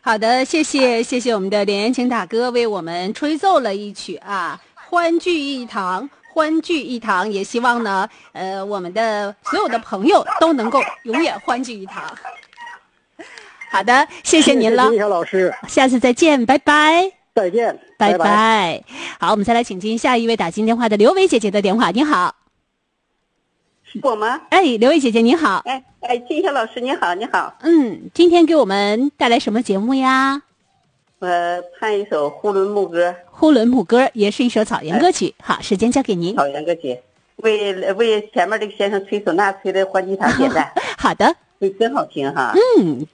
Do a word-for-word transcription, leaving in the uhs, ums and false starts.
好的，谢谢谢谢我们的连延晴大哥为我们吹奏了一曲啊，欢聚一堂。欢聚一堂，也希望呢，呃，我们的所有的朋友都能够永远欢聚一堂。好的，谢谢您了， 谢谢小老师， 下次再见，拜拜。 再见， 拜拜。 拜拜。 好，我们再来请进下一位打进电话的刘伟姐姐的电话。你好， 是我吗？ 哎，刘伟姐姐你好。 哎哎，金小老师你好，你好。 嗯，今天给我们带来什么节目呀？ 我唱一首呼伦木歌。 呼伦木歌也是一首草原歌曲。好，时间交给您。 草原歌曲，为为前面这个先生吹唢呐吹的换吉他简单。 好的， 对，真好听哈。 嗯，